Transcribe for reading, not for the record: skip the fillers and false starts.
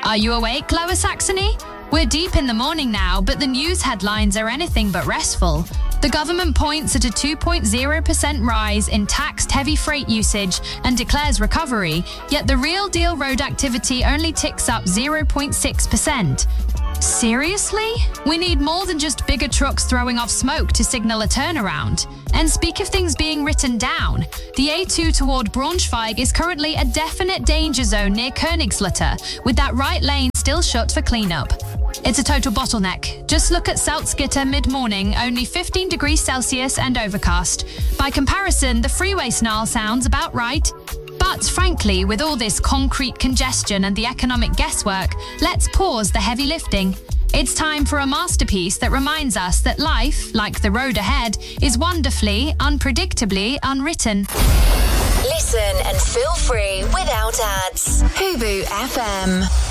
Are you awake, Lower Saxony? We're deep in the morning now, but the news headlines are anything but restful. The government points at a 2.0% rise in taxed heavy freight usage and declares recovery, yet the real deal road activity only ticks up 0.6%. Seriously? We need more than just bigger trucks throwing off smoke to signal a turnaround. And speak of things being written down, the A2 toward Braunschweig is currently a definite danger zone near Königslutter, with that right lane still shut for cleanup. It's a total bottleneck. Just look at Salzgitter mid-morning, only 15 degrees Celsius and overcast. By comparison, the freeway snarl sounds about right. But frankly, with all this concrete congestion and the economic guesswork, let's pause the heavy lifting. It's time for a masterpiece that reminds us that life, like the road ahead, is wonderfully, unpredictably unwritten. Listen and feel free without ads. Hubu FM.